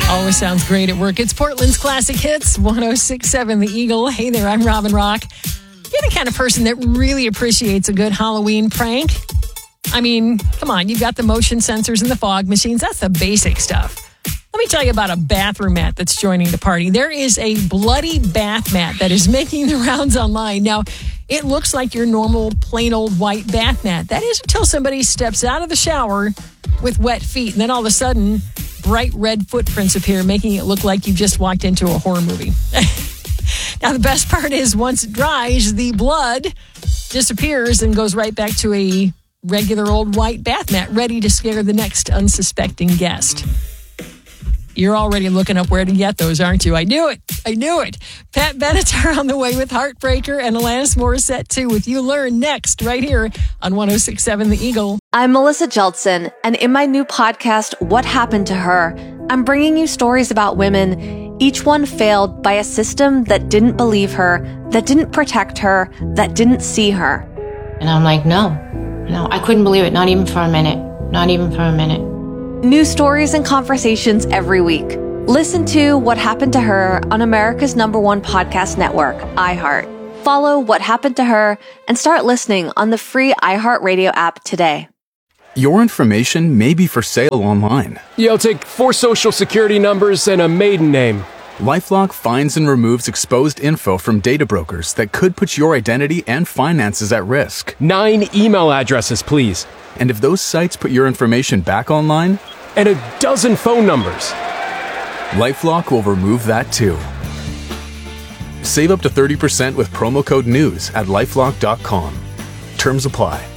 Always sounds great at work. It's Portland's Classic Hits, 106.7 The Eagle. Hey there, I'm Robin Rock. You're the kind of person that really appreciates a good Halloween prank. I mean, come on, you've got the motion sensors and the fog machines. That's the basic stuff. Let me tell you about a bathroom mat that's joining the party. There is a bloody bath mat that is making the rounds online. Now, it looks like your normal plain old white bath mat. That is until somebody steps out of the shower with wet feet, and then all of a sudden, bright red footprints appear, making it look like you just walked into a horror movie. Now, the best part is once it dries, the blood disappears and goes right back to a regular old white bath mat, ready to scare the next unsuspecting guest. You're already looking up where to get those, aren't you? I knew it. Pat Benatar on the way with Heartbreaker, and Alanis Morissette too, with You Learn next, right here on 106.7 The Eagle. I'm Melissa Jeltsin, and in my new podcast, What Happened to Her, I'm bringing you stories about women, each one failed by a system that didn't believe her, that didn't protect her, that didn't see her. And I'm like, no, I couldn't believe it, not even for a minute. New stories and conversations every week. Listen to What Happened to Her on America's #1 podcast network, iHeart. Follow What Happened to Her and start listening on the free iHeartRadio app today. Your information may be for sale online. I'll take 4 social security numbers and a maiden name. LifeLock finds and removes exposed info from data brokers that could put your identity and finances at risk. 9 email addresses, please. And if those sites put your information back online, and a dozen phone numbers, LifeLock will remove that too. Save up to 30% with promo code NEWS at LifeLock.com. Terms apply.